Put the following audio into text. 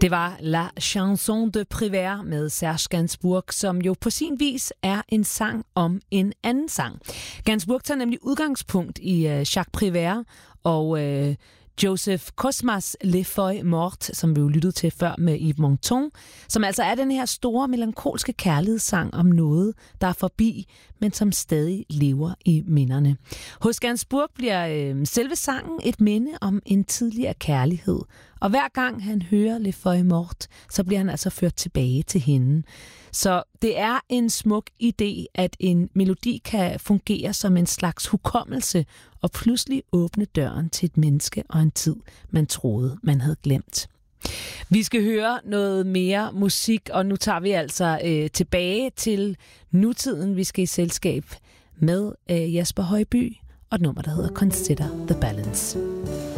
Det var La Chanson de Prévert med Serge Gainsbourg, som jo på sin vis er en sang om en anden sang. Gainsbourg tager nemlig udgangspunkt i Jacques Prévert og Joseph Cosmas Les Feuilles Mortes, som vi jo lyttede til før med Yves Montand, som altså er den her store melankolske kærlighedssang om noget, der er forbi, men som stadig lever i minderne. Hos Gainsbourg bliver selve sangen et minde om en tidligere kærlighed, og hver gang han hører Les Feuilles Mortes, så bliver han altså ført tilbage til hende. Så det er en smuk idé, at en melodi kan fungere som en slags hukommelse og pludselig åbne døren til et menneske og en tid, man troede, man havde glemt. Vi skal høre noget mere musik, og nu tager vi altså tilbage til nutiden. Vi skal i selskab med Jesper Højby og et nummer, der hedder Consider the Balance.